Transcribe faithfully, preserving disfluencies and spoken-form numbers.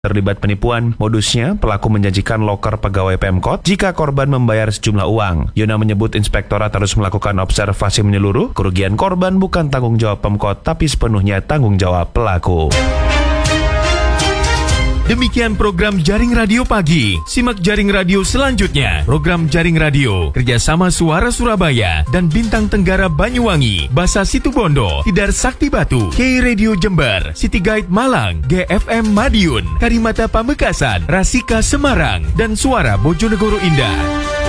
terlibat penipuan. Modusnya, pelaku menjanjikan loker pegawai Pemkot jika korban membayar sejumlah uang. Yona menyebut inspektorat harus melakukan observasi menyeluruh. Kerugian korban bukan tanggung jawab Pemkot, tapi sepenuhnya tanggung jawab pelaku. Demikian program Jaring Radio Pagi. Simak Jaring Radio selanjutnya. Program Jaring Radio kerjasama Suara Surabaya dan Bintang Tenggara Banyuwangi, Basa Situbondo, Tidar Sakti Batu, K Radio Jember, City Guide Malang, G F M Madiun, Karimata Pamekasan, Rasika Semarang, dan Suara Bojonegoro Indah.